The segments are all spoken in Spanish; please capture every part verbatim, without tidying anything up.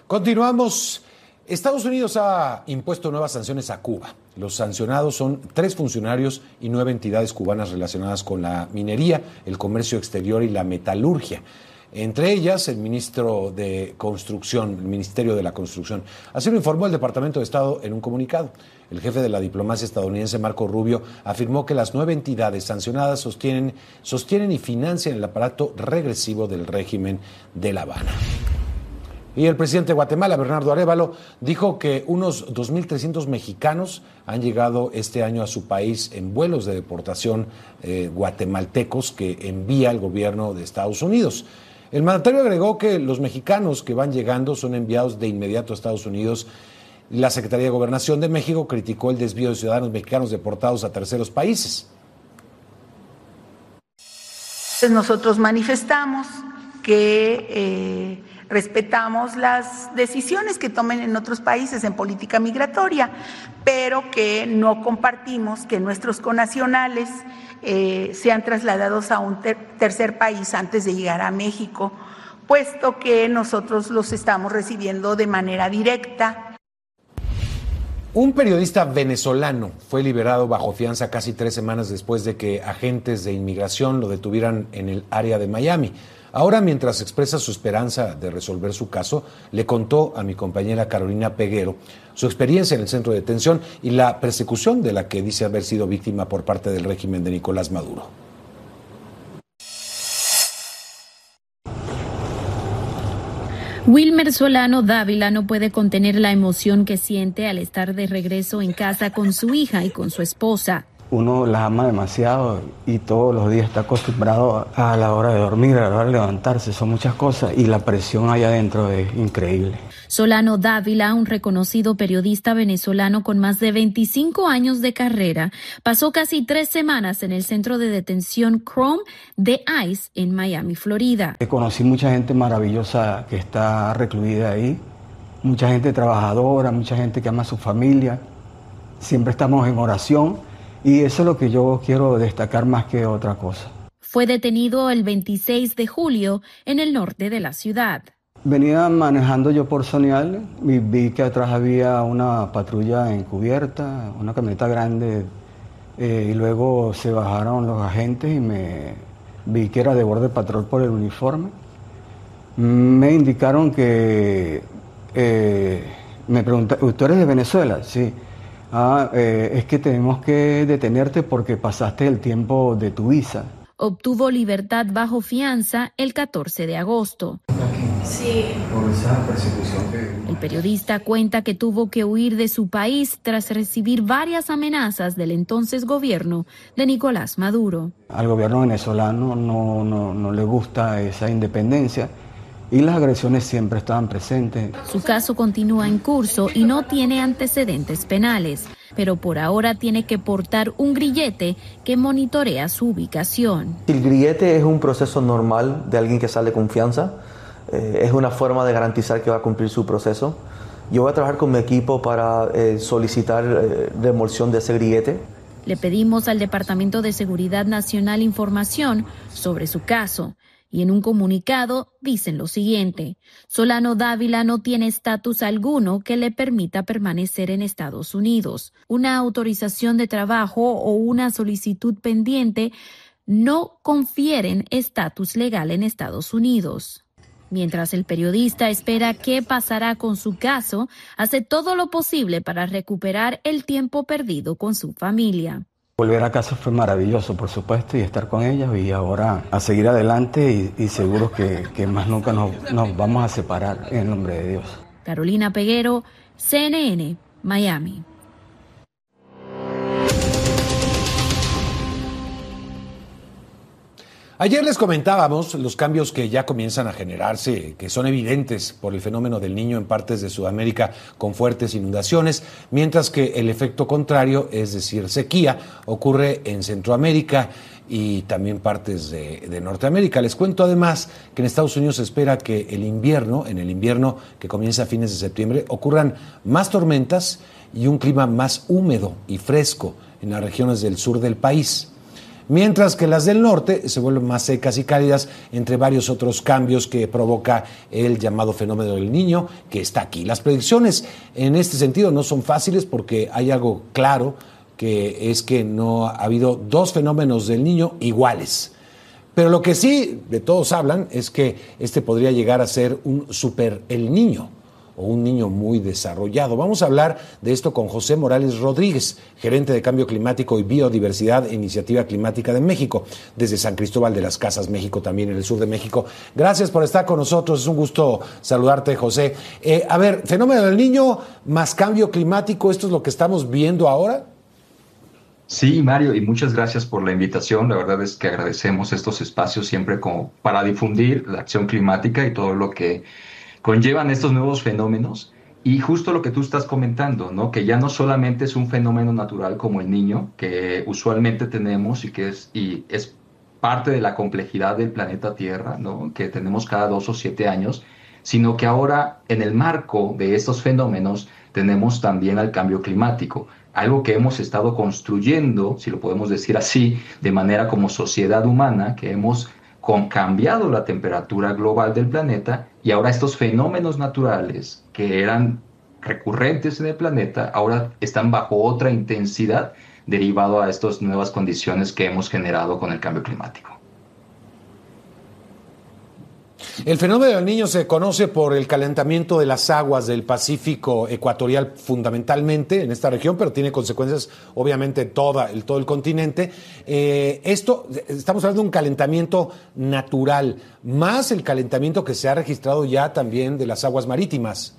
Continuamos. Estados Unidos ha impuesto nuevas sanciones a Cuba. Los sancionados son tres funcionarios y nueve entidades cubanas relacionadas con la minería, el comercio exterior y la metalurgia. Entre ellas, el ministro de Construcción, el Ministerio de la Construcción. Así lo informó el Departamento de Estado en un comunicado. El jefe de la diplomacia estadounidense, Marco Rubio, afirmó que las nueve entidades sancionadas sostienen, sostienen y financian el aparato regresivo del régimen de La Habana. Y el presidente de Guatemala, Bernardo Arévalo, dijo que unos dos mil trescientos mexicanos han llegado este año a su país en vuelos de deportación eh, guatemaltecos que envía el gobierno de Estados Unidos. El mandatario agregó que los mexicanos que van llegando son enviados de inmediato a Estados Unidos. La Secretaría de Gobernación de México criticó el desvío de ciudadanos mexicanos deportados a terceros países. Nosotros manifestamos que eh, respetamos las decisiones que tomen en otros países en política migratoria, pero que no compartimos que nuestros connacionales eh, sean trasladados a un ter- tercer país antes de llegar a México, puesto que nosotros los estamos recibiendo de manera directa. Un periodista venezolano fue liberado bajo fianza casi tres semanas después de que agentes de inmigración lo detuvieran en el área de Miami. Ahora, mientras expresa su esperanza de resolver su caso, le contó a mi compañera Carolina Peguero su experiencia en el centro de detención y la persecución de la que dice haber sido víctima por parte del régimen de Nicolás Maduro. Wilmer Solano Dávila no puede contener la emoción que siente al estar de regreso en casa con su hija y con su esposa. Uno las ama demasiado y todos los días está acostumbrado a la hora de dormir, a la hora de levantarse, son muchas cosas y la presión allá adentro es increíble. Solano Dávila, un reconocido periodista venezolano con más de veinticinco años de carrera, pasó casi tres semanas en el centro de detención Chrome de ICE en Miami, Florida. Conocí mucha gente maravillosa que está recluida ahí, mucha gente trabajadora, mucha gente que ama a su familia, siempre estamos en oración. Y eso es lo que yo quiero destacar más que otra cosa. Fue detenido el veintiséis de julio en el norte de la ciudad. Venía manejando yo por Sonial y vi que atrás había una patrulla encubierta, una camioneta grande, eh, y luego se bajaron los agentes y me vi que era de Border Patrol por el uniforme. Me indicaron que, eh, me preguntaron, ¿tú eres de Venezuela? Sí. Ah, eh, es que tenemos que detenerte porque pasaste el tiempo de tu visa. Obtuvo libertad bajo fianza el catorce de agosto. Sí. Por esa persecución que... El periodista cuenta que tuvo que huir de su país tras recibir varias amenazas del entonces gobierno de Nicolás Maduro. Al gobierno venezolano no, no, no le gusta esa independencia. Y las agresiones siempre estaban presentes. Su caso continúa en curso y no tiene antecedentes penales, pero por ahora tiene que portar un grillete que monitorea su ubicación. El grillete es un proceso normal de alguien que sale con fianza. Eh, es una forma de garantizar que va a cumplir su proceso. Yo voy a trabajar con mi equipo para eh, solicitar eh, remoción de ese grillete. Le pedimos al Departamento de Seguridad Nacional información sobre su caso. Y en un comunicado dicen lo siguiente: Solano Dávila no tiene estatus alguno que le permita permanecer en Estados Unidos. Una autorización de trabajo o una solicitud pendiente no confieren estatus legal en Estados Unidos. Mientras el periodista espera qué pasará con su caso, hace todo lo posible para recuperar el tiempo perdido con su familia. Volver a casa fue maravilloso, por supuesto, y estar con ellos y ahora a seguir adelante y, y seguros que, que más nunca nos, nos vamos a separar en el nombre de Dios. Carolina Peguero, C N N, Miami. Ayer les comentábamos los cambios que ya comienzan a generarse, que son evidentes por el fenómeno del Niño en partes de Sudamérica con fuertes inundaciones, mientras que el efecto contrario, es decir, sequía, ocurre en Centroamérica y también partes de, de Norteamérica. Les cuento además que en Estados Unidos se espera que el invierno, en el invierno que comienza a fines de septiembre, ocurran más tormentas y un clima más húmedo y fresco en las regiones del sur del país. mientras que las del norte se vuelven más secas y cálidas, entre varios otros cambios que provoca el llamado fenómeno del Niño, que está aquí. Las predicciones en este sentido no son fáciles porque hay algo claro, que es que no ha habido dos fenómenos del Niño iguales. Pero lo que sí de todos hablan es que este podría llegar a ser un super El Niño, o un niño muy desarrollado. Vamos a hablar de esto con José Morales Rodríguez, gerente de Cambio Climático y Biodiversidad e Iniciativa Climática de México, desde San Cristóbal de las Casas, México, también en el sur de México. Gracias por estar con nosotros, es un gusto saludarte, José. Eh, a ver, fenómeno del Niño más cambio climático, ¿esto es lo que estamos viendo ahora? Sí, Mario, y muchas gracias por la invitación. La verdad es que agradecemos estos espacios siempre como para difundir la acción climática y todo lo que conllevan estos nuevos fenómenos. Y justo lo que tú estás comentando, ¿no? Que ya no solamente es un fenómeno natural como el Niño, que usualmente tenemos y que es, y es parte de la complejidad del planeta Tierra, ¿no? Que tenemos cada dos o siete años, sino que ahora en el marco de estos fenómenos tenemos también al cambio climático, algo que hemos estado construyendo, si lo podemos decir así, de manera como sociedad humana, que hemos con cambiado la temperatura global del planeta, y ahora estos fenómenos naturales que eran recurrentes en el planeta ahora están bajo otra intensidad derivado a estas nuevas condiciones que hemos generado con el cambio climático. El fenómeno del Niño se conoce por el calentamiento de las aguas del Pacífico ecuatorial fundamentalmente en esta región, pero tiene consecuencias obviamente en toda, el, todo el continente. Eh, esto, estamos hablando de un calentamiento natural, más el calentamiento que se ha registrado ya también de las aguas marítimas.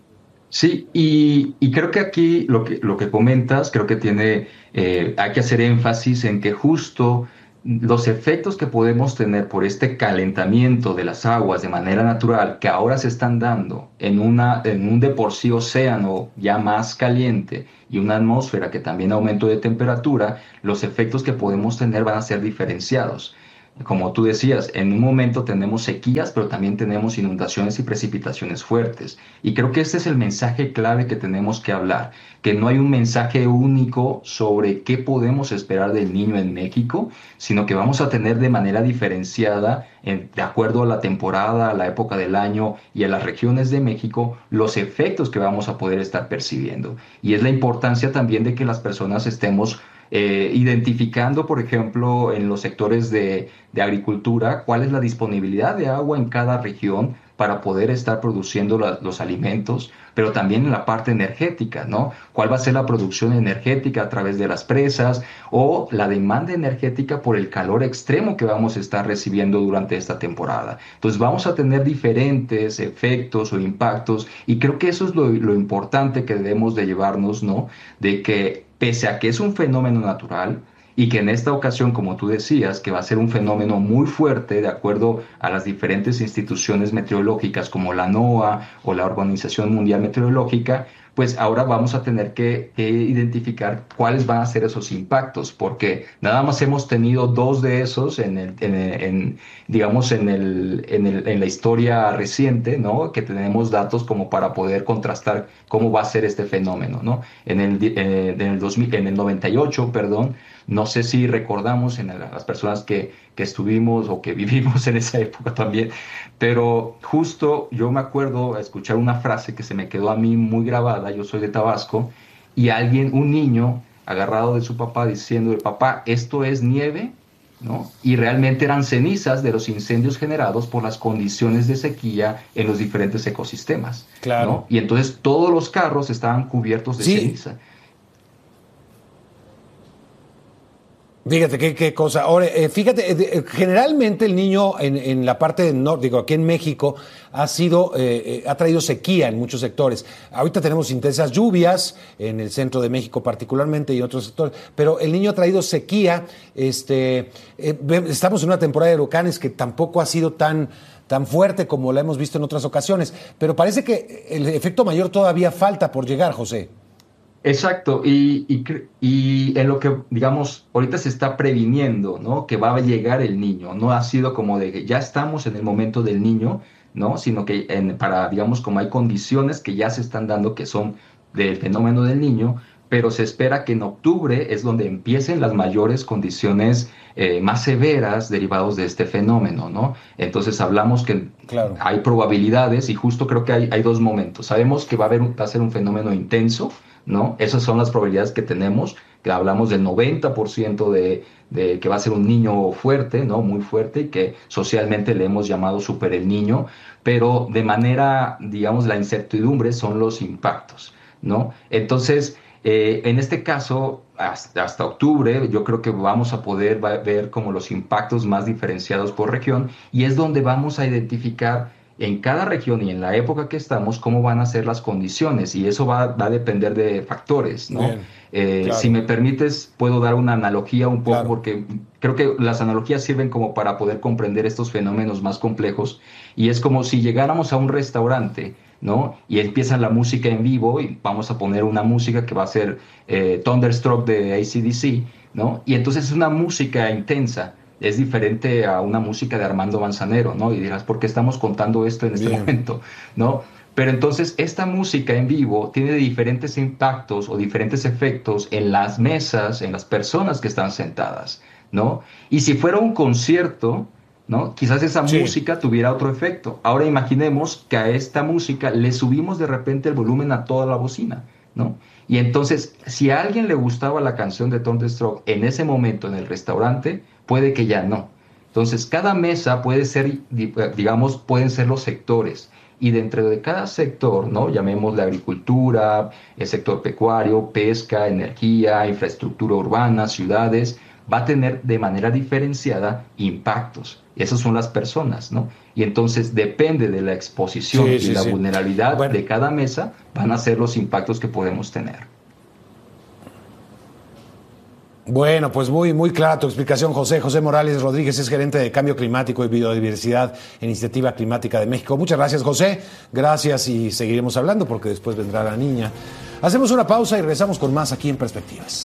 Sí, y, y creo que aquí lo que, lo que comentas, creo que tiene, eh, hay que hacer énfasis en que justo los efectos que podemos tener por este calentamiento de las aguas de manera natural, que ahora se están dando en, una, en un de por sí océano ya más caliente y una atmósfera que también aumento de temperatura, los efectos que podemos tener van a ser diferenciados. Como tú decías, en un momento tenemos sequías, pero también tenemos inundaciones y precipitaciones fuertes. Y creo que este es el mensaje clave que tenemos que hablar, que no hay un mensaje único sobre qué podemos esperar del Niño en México, sino que vamos a tener de manera diferenciada, en, de acuerdo a la temporada, a la época del año y a las regiones de México, los efectos que vamos a poder estar percibiendo. Y es la importancia también de que las personas estemos Eh, identificando, por ejemplo, en los sectores de, de agricultura, cuál es la disponibilidad de agua en cada región para poder estar produciendo la, los alimentos, pero también en la parte energética, ¿no? ¿Cuál va a ser la producción energética a través de las presas o la demanda energética por el calor extremo que vamos a estar recibiendo durante esta temporada? Entonces vamos a tener diferentes efectos o impactos y creo que eso es lo, lo importante que debemos de llevarnos, ¿no? De que pese a que es un fenómeno natural y que en esta ocasión, como tú decías, que va a ser un fenómeno muy fuerte de acuerdo a las diferentes instituciones meteorológicas como la NOAA o la Organización Mundial Meteorológica, pues ahora vamos a tener que, que identificar cuáles van a ser esos impactos, porque nada más hemos tenido dos de esos en, el, en, en digamos, en, el, en, el, en la historia reciente, ¿no? Que tenemos datos como para poder contrastar cómo va a ser este fenómeno, ¿no? En el, eh, en el, dos mil, en el noventa y ocho, perdón, no sé si recordamos en las personas que, que estuvimos o que vivimos en esa época también, pero justo yo me acuerdo escuchar una frase que se me quedó a mí muy grabada. Yo soy de Tabasco, y alguien, un niño agarrado de su papá diciendo, papá, esto es nieve, ¿no? Y realmente eran cenizas de los incendios generados por las condiciones de sequía en los diferentes ecosistemas. Claro. ¿No? Y entonces todos los carros estaban cubiertos de sí. ceniza. Fíjate qué, qué cosa. Ahora, eh, fíjate, eh, generalmente el Niño en, en la parte del norte, digo, aquí en México, ha sido, eh, ha traído sequía en muchos sectores. Ahorita tenemos intensas lluvias en el centro de México particularmente y en otros sectores, pero el Niño ha traído sequía. Este, eh, estamos en una temporada de huracanes que tampoco ha sido tan tan fuerte como la hemos visto en otras ocasiones, pero parece que el efecto mayor todavía falta por llegar, José. Exacto, y, y, y en lo que, digamos, ahorita se está previniendo, ¿no? Que va a llegar el Niño. No ha sido como de que ya estamos en el momento del Niño, ¿no? Sino que en, para, digamos, como hay condiciones que ya se están dando que son del fenómeno del Niño, pero se espera que en octubre es donde empiecen las mayores condiciones eh, más severas derivados de este fenómeno, ¿no? Entonces hablamos que claro. hay probabilidades y justo creo que hay, hay dos momentos. Sabemos que va a, haber, va a ser un fenómeno intenso, ¿no? Esas son las probabilidades que tenemos, que hablamos del noventa por ciento de, de que va a ser un niño fuerte, ¿no? Muy fuerte, y que socialmente le hemos llamado super el niño, pero de manera, digamos, la incertidumbre son los impactos, ¿no? Entonces, Eh, en este caso, hasta, hasta octubre, yo creo que vamos a poder ver como los impactos más diferenciados por región y es donde vamos a identificar en cada región y en la época que estamos cómo van a ser las condiciones y eso va, va a depender de factores, ¿no? Eh, claro. Si me permites, puedo dar una analogía un poco claro. porque creo que las analogías sirven como para poder comprender estos fenómenos más complejos y es como si llegáramos a un restaurante, ¿no? Y empieza la música en vivo y vamos a poner una música que va a ser eh, Thunderstruck de A C D C, ¿no? Y entonces es una música intensa, es diferente a una música de Armando Manzanero, ¿no? Y dirás, ¿por qué estamos contando esto en este Bien. momento? ¿No? Pero entonces esta música en vivo tiene diferentes impactos o diferentes efectos en las mesas, en las personas que están sentadas, ¿no? Y si fuera un concierto, ¿no? Quizás esa sí. música tuviera otro efecto. Ahora imaginemos que a esta música le subimos de repente el volumen a toda la bocina, ¿no? Y entonces, si a alguien le gustaba la canción de Thunderstruck en ese momento en el restaurante, puede que ya no. Entonces, cada mesa puede ser, digamos, pueden ser los sectores. Y dentro de cada sector, ¿no? Llamémosle agricultura, el sector pecuario, pesca, energía, infraestructura urbana, ciudades, va a tener de manera diferenciada impactos. Esas son las personas, ¿no? Y entonces depende de la exposición sí, y sí, la sí. vulnerabilidad bueno. de cada mesa, van a ser los impactos que podemos tener. Bueno, pues muy, muy clara tu explicación, José. José Morales Rodríguez es gerente de Cambio Climático y Biodiversidad en Iniciativa Climática de México. Muchas gracias, José. Gracias y seguiremos hablando porque después vendrá la niña. Hacemos una pausa y regresamos con más aquí en Perspectivas.